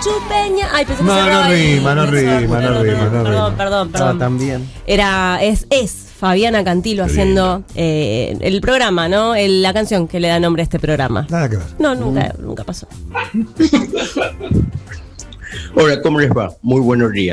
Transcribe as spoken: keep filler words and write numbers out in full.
Chupeña. Ay, pensé que No, se no llamaba ahí. rima, no rima, no Perdón, rima, perdón, no rima. Perdón, perdón, Ah, perdón. también. Era, es, es Fabiana Cantilo Qué haciendo eh, el programa, ¿no? El- la canción que le da nombre a este programa. Nada que ver. No, nunca, nunca pasó. Hola, ¿cómo les va? Muy buenos días.